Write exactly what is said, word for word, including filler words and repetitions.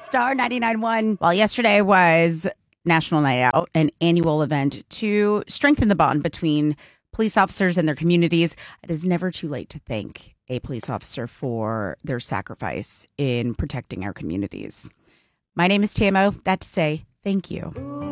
Star ninety-nine point one. Well, yesterday was National Night Out, an annual event to strengthen the bond between police officers and their communities. It is never too late to thank a police officer for their sacrifice in protecting our communities. My name is Tamo. That to say, thank you.